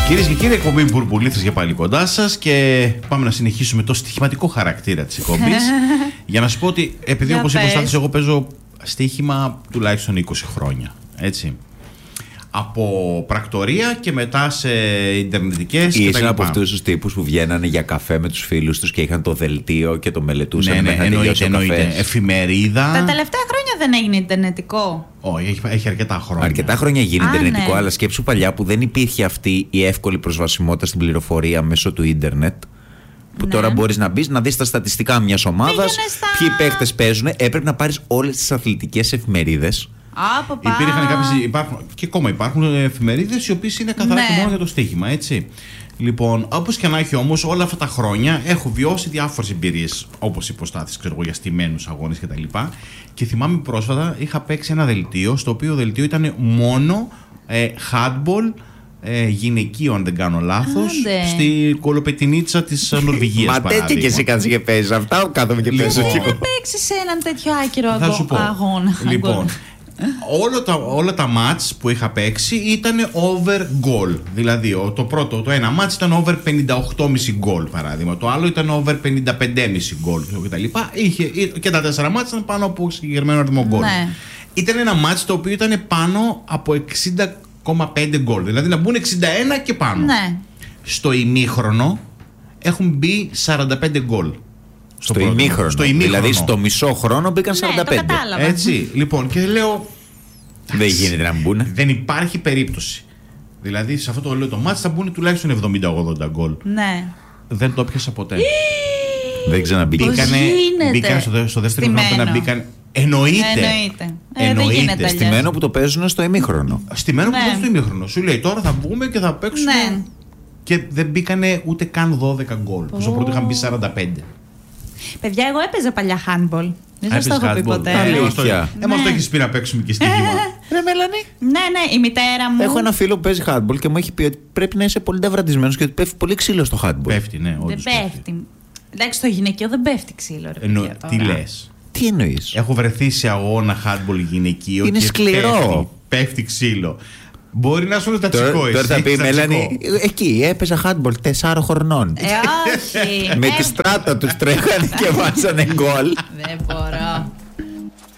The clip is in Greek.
Κυρίες και κύριοι, εκπομπή Μπουρμπουλήθες για πάλι κοντά σας και πάμε να συνεχίσουμε το στοιχηματικό χαρακτήρα της εκπομπής. Για να σου πω ότι, επειδή όπως είπα Στάθης, εγώ παίζω στοίχημα τουλάχιστον 20 χρόνια. Έτσι. Από πρακτορία και μετά σε ιντερνετικές. Ήσουν από αυτούς τους τύπους που βγαίνανε για καφέ με τους φίλους τους και είχαν το δελτίο και το μελετούσαν. Ναι, εννοείται. Εφημερίδα. Τα τελευταία χρόνια δεν έγινε ιντερνετικό. Όχι, έχει αρκετά χρόνια. Αρκετά χρόνια γίνει ιντερνετικό, ναι. Αλλά σκέψου παλιά που δεν υπήρχε αυτή η εύκολη προσβασιμότητα στην πληροφορία μέσω του ίντερνετ. Που τώρα μπορείς να μπεις να δεις τα στατιστικά μιας ομάδας, ποιοι παίχτες παίζουν. Έπρεπε να πάρεις όλες τις αθλητικές εφημερίδες. Υπήρχαν υπάρχουν και ακόμα υπάρχουν εφημερίδες οι οποίες είναι καθαρά και μόνο για το στοίχημα, έτσι. Λοιπόν, όπως και να έχει όμως, όλα αυτά τα χρόνια έχω βιώσει διάφορες εμπειρίες, όπως υποστάθεις, ξέρω εγώ, για στημένους αγώνες κτλ. Και θυμάμαι πρόσφατα είχα παίξει ένα δελτίο, στο οποίο δελτίο ήταν μόνο handball γυναικείο, αν δεν κάνω λάθος, στη Κολοπετινίτσα της Νορβηγίας. Μα τέτοια και εσύ κάτσε και παίζεις αυτά, κάθομαι και παίζω. Δεν παίξεις σε έναν τέτοιο άκυρο αγώνα. Λοιπόν, όλα τα μάτς που είχα παίξει ήταν over goal. Δηλαδή το ένα μάτς ήταν over 58,5 goal, παράδειγμα. Το άλλο ήταν over 55,5 goal κτλ. Και τα 4 μάτς ήταν πάνω από συγκεκριμένο αριθμό goal. Ναι. Ήταν ένα μάτς το οποίο ήταν πάνω από 60,5 goal. Δηλαδή να μπουν 61 και πάνω. Ναι. Στο ημίχρονο έχουν μπει 45 goal. Στο ημίχρονο. Δηλαδή στο μισό χρόνο μπήκαν 45. Ναι, έτσι. Λοιπόν, και λέω. Δεν γίνεται να μπουν. Δεν υπάρχει περίπτωση. Δηλαδή σε αυτό το μάτς θα μπουν τουλάχιστον 70-80 γκολ. Ναι. Δεν το έπιασα ποτέ. Δεν ξαναμπήκαν. Μπήκαν στο δεύτερο χρόνο να μπήκαν. Εννοείται. Στημένο που το παίζουν στο ημίχρονο. Στημένο που το παίζουν στο ημίχρονο. Σου λέει τώρα θα βγούμε και θα παίξουμε. Ναι. Και δεν μπήκανε ούτε καν 12 γκολ. Στο πρώτο είχαν μπει 45. Παιδιά, εγώ έπαιζα παλιά handball. Δεν σας το έχω πει ποτέ. Μας το έχεις πει να παίξουμε και στοίχημα. Ρε Μελανή. Ναι, η μητέρα μου. Έχω ένα φίλο που παίζει handball και μου έχει πει ότι πρέπει να είσαι πολύ ταυραντισμένος και ότι πέφτει πολύ ξύλο στο handball. Πέφτει, ναι. Δεν πέφτει. Εντάξει, στο γυναικείο δεν πέφτει ξύλο. Τι λες? Τι εννοείς? Έχω βρεθεί σε αγώνα handball γυναικείο. Είναι σκληρό. Πέφτει ξύλο. Μπορεί να σου είναι τατσικό. Τώρα θα πει Μελανή, εκεί έπαιζα handball 4 χρονών. Όχι. Με τη στράτα τους τρέχανε και βάζανε γκολ. Δεν μπορώ.